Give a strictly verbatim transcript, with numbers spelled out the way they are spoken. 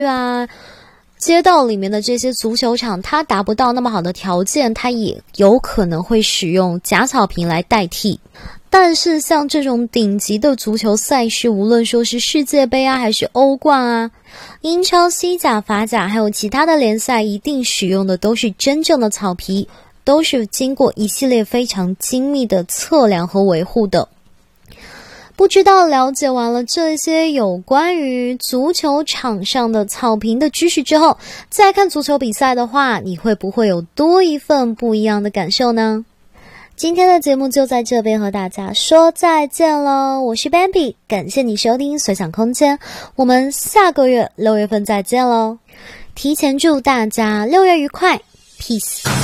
啊，街道里面的这些足球场，它达不到那么好的条件，它也有可能会使用假草坪来代替。但是像这种顶级的足球赛事，无论说是世界杯啊，还是欧冠啊，英超、西甲、法甲，还有其他的联赛，一定使用的都是真正的草皮，都是经过一系列非常精密的测量和维护的。不知道了解完了这些有关于足球场上的草坪的知识之后，再看足球比赛的话，你会不会有多一份不一样的感受呢？今天的节目就在这边和大家说再见了，我是 Bambi， 感谢你收听随想空间，我们下个月六月份再见咯，提前祝大家六月愉快 ，Peace。